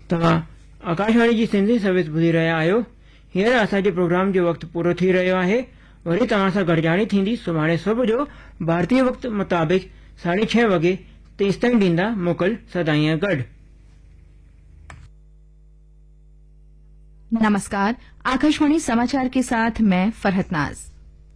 तव्हां आकाशवाणी जी सिंधी सर्विस ॿुधी रहिया आहियो। हींअर असांजे प्रोग्राम जो वक़्तु पूरो थी रहियो आहे। वरी तव्हां सां गॾिजाणी थींदी सुभाणे सुबुह जो भारतीय वक़्तु मुताबिक़ 6:30 वॻे। तेसिताईं ॾींदा मोकल सदाईं गॾु। नमस्कार, आकाशवाणी समाचार के साथ मैं फरहत नाज।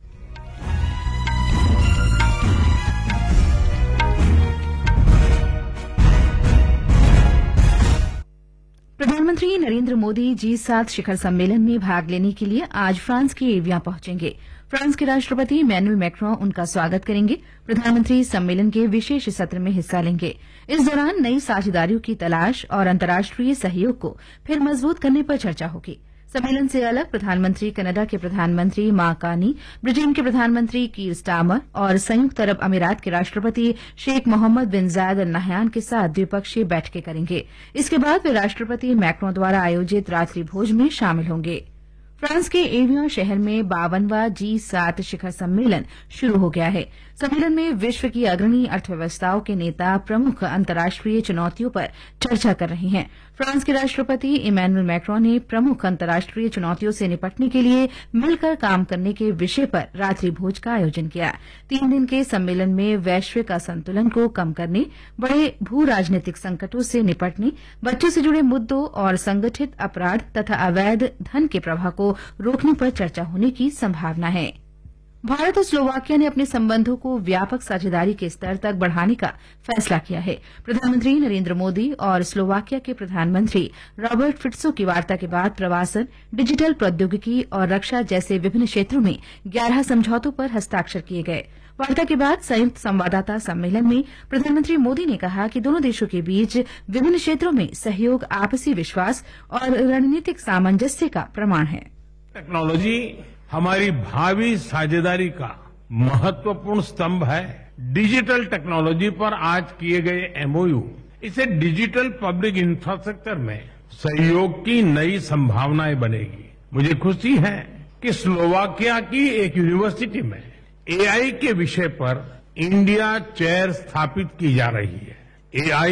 प्रधानमंत्री नरेंद्र मोदी G7 शिखर सम्मेलन में भाग लेने के लिए आज फ्रांस के एवियां पहुंचेंगे। फ्रांस के राष्ट्रपति इमैनुअल मैक्रों उनका स्वागत करेंगे। प्रधानमंत्री सम्मेलन के विशेष सत्र में हिस्सा लेंगे। इस दौरान नई साझेदारियों की तलाश और अंतर्राष्ट्रीय सहयोग को फिर मजबूत करने पर चर्चा होगी। सम्मेलन से अलग प्रधानमंत्री कनाडा के प्रधानमंत्री मार्क कार्नी, ब्रिटेन के प्रधानमंत्री कीर स्टारमर और संयुक्त अरब अमीरात के राष्ट्रपति शेख मोहम्मद बिन जायद अल नहयान के साथ द्विपक्षीय बैठकें करेंगे। इसके बाद वे राष्ट्रपति मैक्रों द्वारा आयोजित रात्रि भोज में शामिल होंगे। फ्रांस के एवियन शहर में 52वां G7 शिखर सम्मेलन शुरू हो गया है। सम्मेलन में विश्व की अग्रणी अर्थव्यवस्थाओं के नेता प्रमुख अंतर्राष्ट्रीय चुनौतियों पर चर्चा कर रहे हैं। फ्रांस के राष्ट्रपति इमैनुअल मैक्रों ने प्रमुख अंतर्राष्ट्रीय चुनौतियों से निपटने के लिए मिलकर काम करने के विषय पर रात्रि भोज का आयोजन किया। 3 दिन के सम्मेलन में वैश्विक असंतुलन को कम करने, बड़े भू राजनीतिक संकटों से निपटने, बच्चों से जुड़े मुद्दों और संगठित अपराध तथा अवैध धन के प्रवाह को रोकने पर चर्चा होने की संभावना है। भारत और स्लोवाकिया ने अपने संबंधों को व्यापक साझेदारी के स्तर तक बढ़ाने का फैसला किया है। प्रधानमंत्री नरेंद्र मोदी और स्लोवाकिया के प्रधानमंत्री रॉबर्ट फिट्सो की वार्ता के बाद प्रवासन, डिजिटल प्रौद्योगिकी और रक्षा जैसे विभिन्न क्षेत्रों में 11 समझौतों पर हस्ताक्षर किए गए। वार्ता के बाद संयुक्त संवाददाता सम्मेलन में प्रधानमंत्री मोदी ने कहा कि दोनों देशों के बीच विभिन्न क्षेत्रों में सहयोग आपसी विश्वास और रणनीतिक सामंजस्य का प्रमाण है। टेक्नोलॉजी हमारी भावी साझेदारी का महत्वपूर्ण स्तंभ है। डिजिटल टेक्नोलॉजी पर आज किए गए MOU इसे डिजिटल पब्लिक इंफ्रास्ट्रक्चर में सहयोग की नई संभावनाएं बनेगी। मुझे खुशी है कि स्लोवाकिया की एक यूनिवर्सिटी में AI के विषय पर इंडिया चेयर स्थापित की जा रही है। AI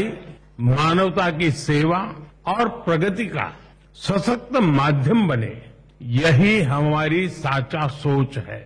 मानवता की सेवा और प्रगति का सशक्त माध्यम बने, यही हमारी साचा सोच है।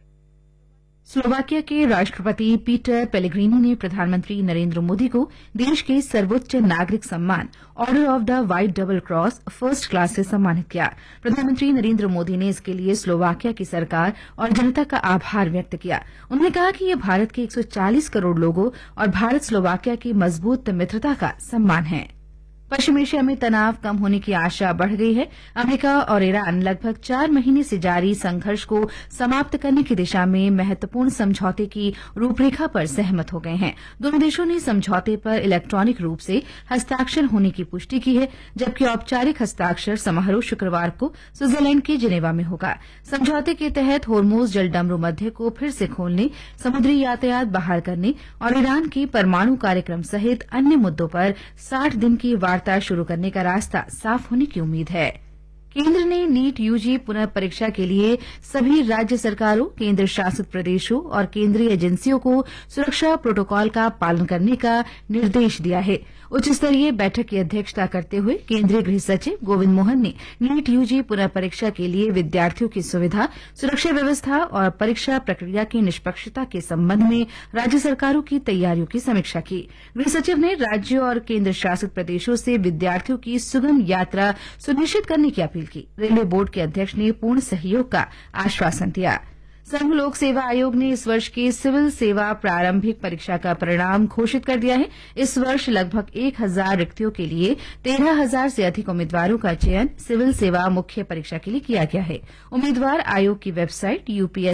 स्लोवाकिया के राष्ट्रपति पीटर पेलेग्रिनी ने प्रधानमंत्री नरेंद्र मोदी को देश के सर्वोच्च नागरिक सम्मान order of the white double cross first class से सम्मानित किया। प्रधानमंत्री नरेंद्र मोदी ने इसके लिए स्लोवाकिया की सरकार और जनता का आभार व्यक्त किया। उन्होंने कहा कि यह भारत के 140 करोड़ लोगों और भारत स्लोवाकिया की मजबूत मित्रता का सम्मान है। पश्चिम एशिया में तनाव कम होने की आशा बढ़ गई है। अमेरिका और ईरान लगभग 4 महीने से जारी संघर्ष को समाप्त करने की दिशा में महत्वपूर्ण समझौते की रूपरेखा पर सहमत हो गए हैं। दोनों देशों ने समझौते पर इलेक्ट्रॉनिक रूप से हस्ताक्षर होने की पुष्टि की है, जबकि औपचारिक हस्ताक्षर समारोह शुक्रवार को स्विट्जरलैंड के जिनेवा में होगा। समझौते के तहत होर्मुज जलडमरू मध्य को फिर से खोलने, समुद्री यातायात बहाल करने और ईरान के परमाणु कार्यक्रम सहित अन्य मुद्दों पर 60 दिन की वार्ता शुरू करने का रास्ता साफ होने की उम्मीद है। केंद्र ने नीट UG पुनर्परीक्षा के लिए सभी राज्य सरकारों, केंद्र शासित प्रदेशों और केंद्रीय एजेंसियों को सुरक्षा प्रोटोकॉल का पालन करने का निर्देश दिया है। उच्च स्तरीय बैठक की अध्यक्षता करते हुए केंद्रीय गृह सचिव गोविंद मोहन ने नीट UG पुनर्परीक्षा के लिए विद्यार्थियों की सुविधा, सुरक्षा व्यवस्था और परीक्षा प्रक्रिया की निष्पक्षता के संबंध में राज्य सरकारों की तैयारियों की समीक्षा की। गृह सचिव ने राज्यों और केंद्र शासित प्रदेशों से विद्यार्थियों की सुगम यात्रा सुनिश्चित करने की अपील की। रेलवे बोर्ड के अध्यक्ष ने पूर्ण सहयोग का आश्वासन दिया। संघ लोक सेवा आयोग ने इस वर्ष की सिविल सेवा प्रारंभिक परीक्षा का परिणाम घोषित कर दिया है। इस वर्ष लगभग 1000 रिक्तियों के लिए 13,000 से अधिक उम्मीदवारों का चयन सिविल सेवा मुख्य परीक्षा के लिए किया गया है। उम्मीदवार आयोग की वेबसाइट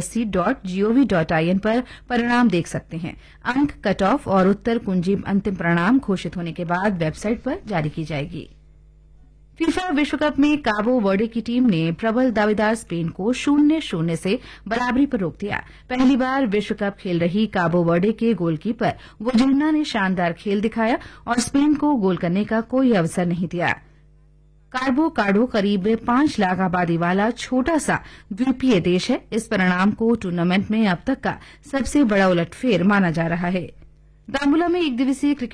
upsc.gov.in पर परिणाम देख सकते हैं। अंक, कट ऑफ और उत्तर कुंजी अंतिम परिणाम घोषित होने के बाद वेबसाइट पर जारी की जाएगी। फीफा विश्व कप में काबो वर्डे की टीम ने प्रबल दावेदार स्पेन को 0-0 से बराबरी पर रोक दिया। पहली बार विश्व कप खेल रही काबो वर्डे के गोलकीपर वोजिन्हा ने शानदार खेल दिखाया और स्पेन को गोल करने का कोई अवसर नहीं दिया। काबो वर्डे करीब 5 लाख आबादी वाला छोटा सा द्वीपीय देश है। इस परिणाम को टूर्नामेंट में अब तक का सबसे बड़ा उलटफेर माना जा रहा है। दांगुला में एक दिवसीय क्रिकेट